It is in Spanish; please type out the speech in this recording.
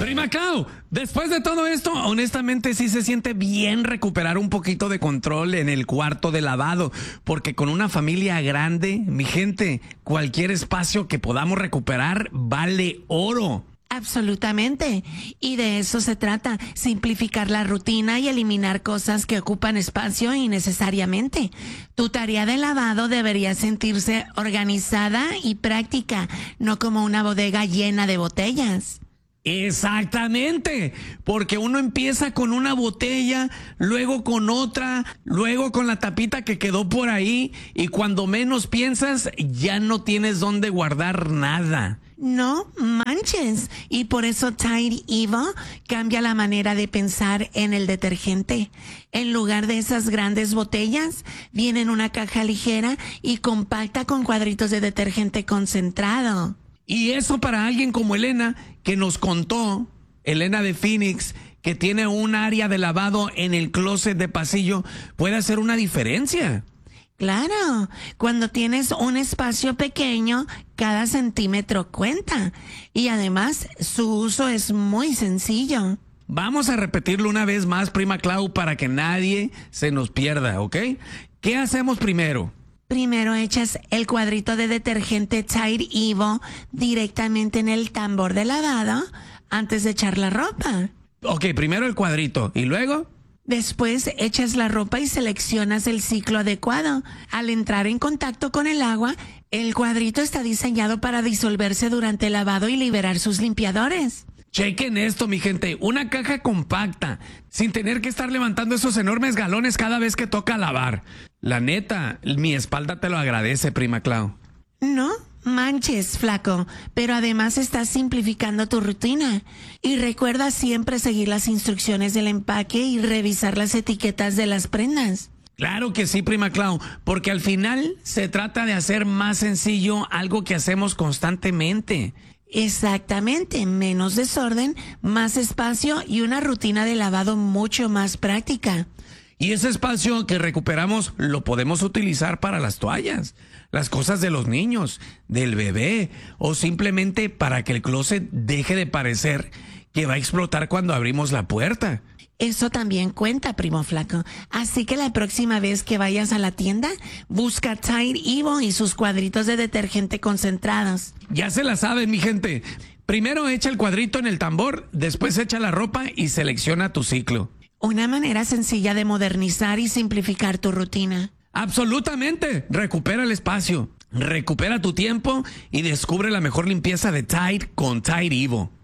Prima Clau, después de todo esto, honestamente sí se siente bien recuperar un poquito de control en el cuarto de lavado, porque con una familia grande, mi gente, cualquier espacio que podamos recuperar vale oro. Absolutamente. Y de eso se trata, simplificar la rutina y eliminar cosas que ocupan espacio innecesariamente. Tu tarea de lavado debería sentirse organizada y práctica, no como una bodega llena de botellas. Exactamente, porque uno empieza con una botella, luego con otra, luego con la tapita que quedó por ahí y cuando menos piensas ya no tienes dónde guardar nada. No manches. Y por eso Tide Evo cambia la manera de pensar en el detergente. En lugar de esas grandes botellas, viene en una caja ligera y compacta con cuadritos de detergente concentrado. Y eso para alguien como Elena, que nos contó, Elena de Phoenix, que tiene un área de lavado en el closet de pasillo, puede hacer una diferencia. Claro, cuando tienes un espacio pequeño, cada centímetro cuenta. Y además, su uso es muy sencillo. Vamos a repetirlo una vez más, Prima Clau, para que nadie se nos pierda, ¿ok? ¿Qué hacemos primero? Primero echas el cuadrito de detergente Tide Evo directamente en el tambor de lavado antes de echar la ropa. Ok, primero el cuadrito, ¿y luego? Después echas la ropa y seleccionas el ciclo adecuado. Al entrar en contacto con el agua, el cuadrito está diseñado para disolverse durante el lavado y liberar sus limpiadores. Chequen esto, mi gente, una caja compacta, sin tener que estar levantando esos enormes galones cada vez que toca lavar. La neta, mi espalda te lo agradece, Prima Clau. No manches, flaco, pero además estás simplificando tu rutina. Y recuerda siempre seguir las instrucciones del empaque y revisar las etiquetas de las prendas. Claro que sí, Prima Clau, porque al final se trata de hacer más sencillo algo que hacemos constantemente. Exactamente, menos desorden, más espacio y una rutina de lavado mucho más práctica. Y ese espacio que recuperamos lo podemos utilizar para las toallas, las cosas de los niños, del bebé, o simplemente para que el closet deje de parecer que va a explotar cuando abrimos la puerta. Eso también cuenta, primo flaco. Así que la próxima vez que vayas a la tienda, busca Tide Evo y sus cuadritos de detergente concentrados. Ya se la saben, mi gente. Primero echa el cuadrito en el tambor, después echa la ropa y selecciona tu ciclo. Una manera sencilla de modernizar y simplificar tu rutina. Absolutamente. Recupera el espacio, recupera tu tiempo y descubre la mejor limpieza de Tide con Tide Evo.